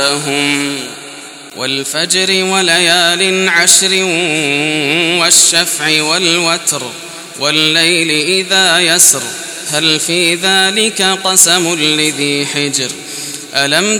والفجر وليال عشر والشفع والوتر والليل إذا يسر هل في ذلك قسم لذي حجر ألم